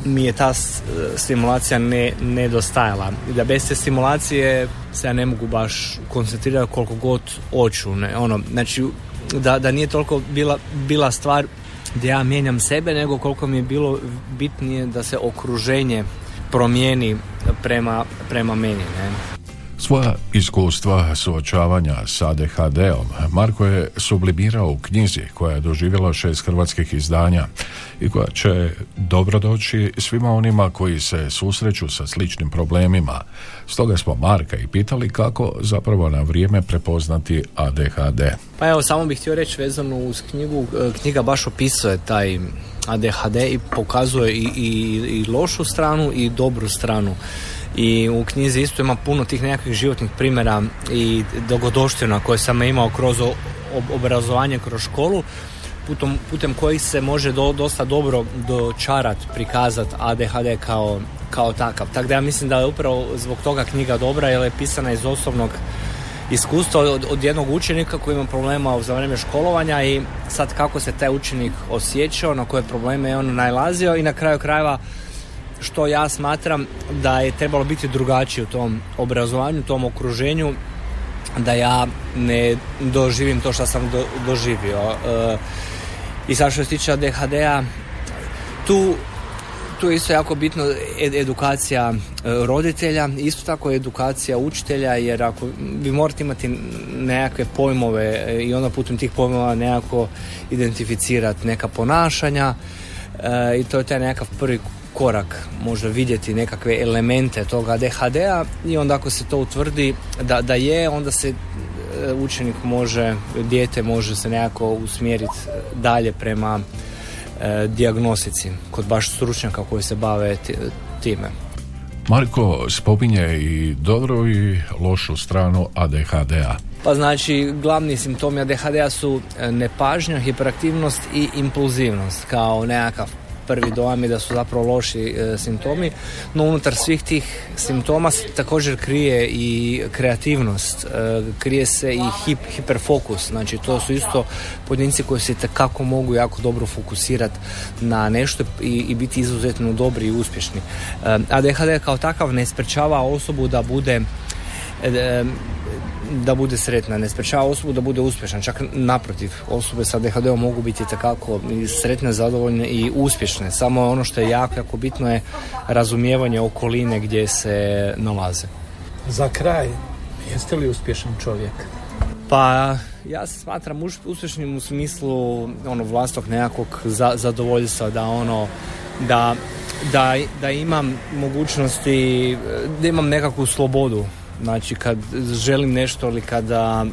mi je ta stimulacija nedostajala. I da bez te stimulacije se ja ne mogu baš koncentrirati koliko god hoću. Znači, da nije toliko bila stvar gdje ja mijenjam sebe, nego koliko mi je bilo bitnije da se okruženje promijeni prema meni. Ne? Svoja iskustva suočavanja s ADHD-om Marko je sublimirao u knjizi koja je doživjela 6 hrvatskih izdanja i koja će dobro doći svima onima koji se susreću sa sličnim problemima. Stoga smo Marka i pitali kako zapravo na vrijeme prepoznati ADHD. Pa evo, samo bih htio reći vezano uz knjigu. Knjiga baš opisuje taj ADHD i pokazuje i lošu stranu i dobru stranu. I u knjizi isto ima puno tih nekakvih životnih primjera i dogodovština koje sam imao kroz obrazovanje, kroz školu, putem kojih se može dosta dobro dočarati, prikazati ADHD kao takav. Tako da ja mislim da je upravo zbog toga knjiga dobra, jer je pisana iz osobnog iskustva od jednog učenika koji ima problema za vrijeme školovanja i sad kako se taj učenik osjećao, na koje probleme je on nailazio i na kraju krajeva što ja smatram da je trebalo biti drugačije u tom obrazovanju, u tom okruženju, da ja ne doživim to što sam doživio. I sad što se tiče ADHD-a, tu je isto jako bitno edukacija roditelja, isto tako edukacija učitelja, jer ako vi morate imati nekakve pojmove i onda putem tih pojmova nekako identificirati neka ponašanja i to je taj nekakav prvi korak, možda vidjeti nekakve elemente toga ADHD-a i onda ako se to utvrdi da je, onda se učenik dijete može se nekako usmjeriti dalje prema dijagnostici kod baš stručnjaka koji se bave time. Marko spominje i dobru i lošu stranu ADHD-a. Pa znači, glavni simptomi ADHD-a su nepažnja, hiperaktivnost i impulzivnost kao nekakav prvi dojam je da su zapravo loši simptomi, no unutar svih tih simptoma se također krije i kreativnost, krije se i hiperfokus, znači to su isto pojedinci koji se itekako mogu jako dobro fokusirati na nešto i biti izuzetno dobri i uspješni. ADHD kao takav ne sprečava osobu da bude sretna, ne sprečava osobu da bude uspješna, čak naprotiv, osobe sa ADHD-om mogu biti takako sretne, zadovoljne i uspješne, samo ono što je jako bitno je razumijevanje okoline gdje se nalaze. Za kraj, jeste li uspješan čovjek? Pa ja se smatram uspješnim u smislu vlastnog nekakvog zadovoljstva, da imam mogućnosti, da imam nekakvu slobodu. Znači kad želim nešto ili kada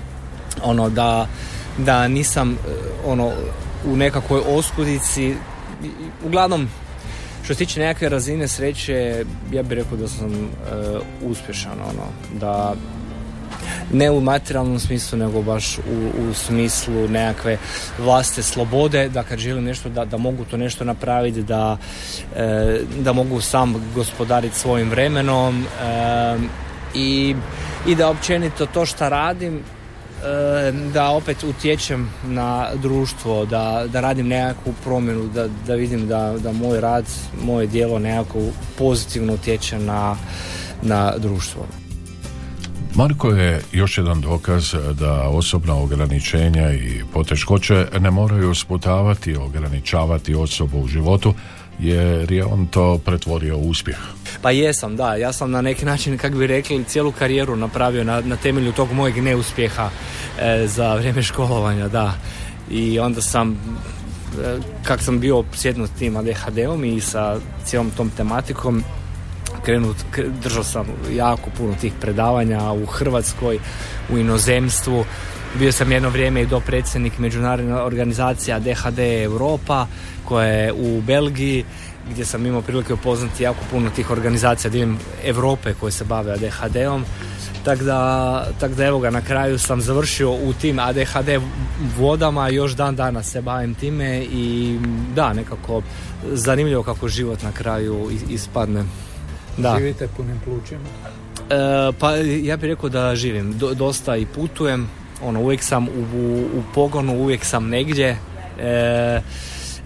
da nisam u nekakvoj oskudici, uglavnom što se tiče nekakve razine sreće, ja bih rekao da sam uspješan, da ne u materijalnom smislu, nego baš u smislu nekakve vlastite slobode, da kad želim nešto da mogu to nešto napraviti, da mogu sam gospodariti svojim vremenom i da općenito to što radim, da opet utječem na društvo, da radim nekakvu promjenu, da vidim da moj rad, moje djelo nekako pozitivno utječe na društvo. Marko je još jedan dokaz da osobna ograničenja i poteškoće ne moraju sputavati, ograničavati osobu u životu, jer je on to pretvorio u uspjeh. Pa jesam, da. Ja sam na neki način, kako bi rekli, cijelu karijeru napravio na temelju tog mojeg neuspjeha za vrijeme školovanja, da. I onda sam, kak sam bio sjednut tim ADHD-om i sa cijelom tom tematikom, držao sam jako puno tih predavanja u Hrvatskoj, u inozemstvu. Bio sam jedno vrijeme i dopredsjednik međunarodne organizacije ADHD Europa, koja je u Belgiji, gdje sam imao prilike upoznati jako puno tih organizacija diljem Europe koje se bave ADHD-om. Tako da evo ga, na kraju sam završio u tim ADHD vodama, još dan danas se bavim time i da, nekako zanimljivo kako život na kraju ispadne. Da. Živite punim plućima? Pa ja bih rekao da živim. Dosta i putujem, uvijek sam u pogonu, uvijek sam negdje.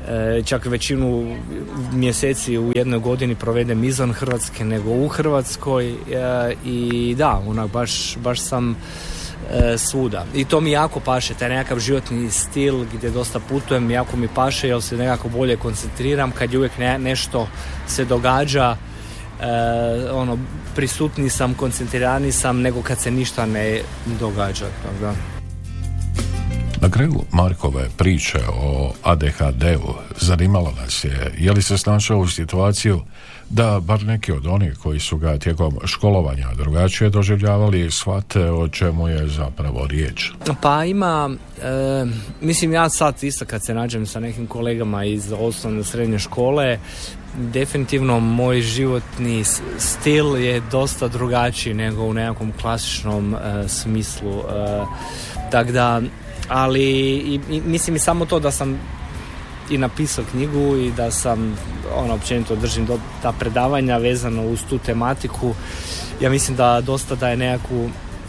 čak većinu mjeseci u jednoj godini provedem izvan Hrvatske nego u Hrvatskoj i da, onak baš sam svuda. I to mi jako paše, taj nekakav životni stil gdje dosta putujem, jako mi paše jer se nekako bolje koncentriram kad je uvijek nešto se događa, prisutni sam, koncentrirani sam nego kad se ništa ne događa. Da. Na kraju Markove priče o ADHD-u zanimalo nas je li se snašao u situaciju da bar neki od onih koji su ga tijekom školovanja drugačije doživljavali shvate o čemu je zapravo riječ. Pa ima, mislim ja sad isto kad se nađem sa nekim kolegama iz osnovne srednje škole, definitivno moj životni stil je dosta drugačiji nego u nekakvom klasičnom smislu. Tako da, ali mislim i samo to da sam i napisao knjigu i da sam općenito držim ta predavanja vezano uz tu tematiku. Ja mislim da dosta daje nekakvu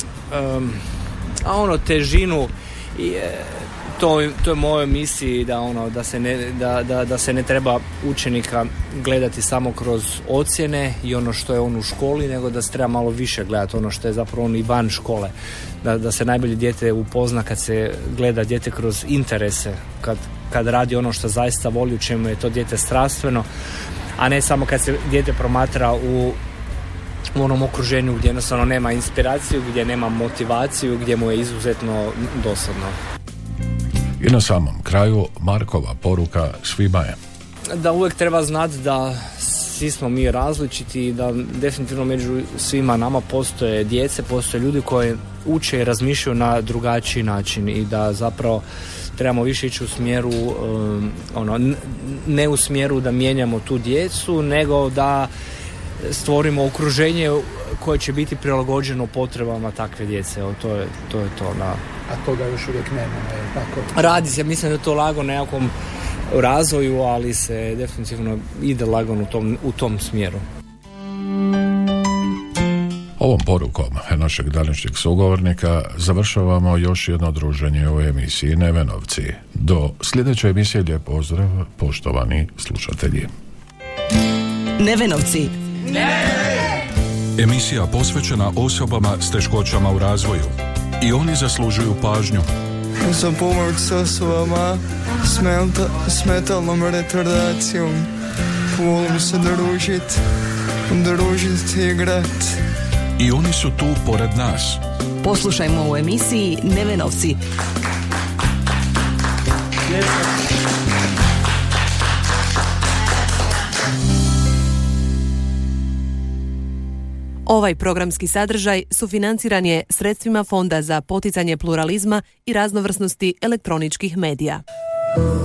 težinu i to je mojoj misiji da se ne treba učenika gledati samo kroz ocjene i ono što je on u školi, nego da se treba malo više gledati ono što je zapravo on i van škole. Da se najbolje dijete upozna kad se gleda dijete kroz interese, kad radi ono što zaista voli, u čemu je to dijete strastveno, a ne samo kad se dijete promatra u onom okruženju gdje jednostavno nema inspiraciju, gdje nema motivaciju, gdje mu je izuzetno dosadno. I na samom kraju Markova poruka svima je da uvijek treba znati da svi smo mi različiti i da definitivno među svima nama postoje djece, postoje ljudi koji uče i razmišljaju na drugačiji način i da zapravo trebamo više ići u smjeru ne u smjeru da mijenjamo tu djecu, nego da stvorimo okruženje koje će biti prilagođeno potrebama takve djece. To je to. Da. A toga još uvijek nema, tako? Radi se, mislim da je to lagano nekakvom razvoju, ali se definitivno ide lagano u tom smjeru. Ovom porukom našeg današnjeg sugovornika završavamo još jedno druženje u emisiji Nevenovci. Do sljedeće emisije lijep pozdrav, poštovani slušatelji. Nevenovci. Emisija posvećena osobama s teškoćama u razvoju. I oni zaslužuju pažnju. Za pomoć s osobama s metalnom retardacijom. Volim se družit, igrat. I oni su tu pored nas. Poslušajmo u emisiji Nevenovci. Ovaj programski sadržaj sufinanciran je sredstvima Fonda za poticanje pluralizma i raznovrsnosti elektroničkih medija.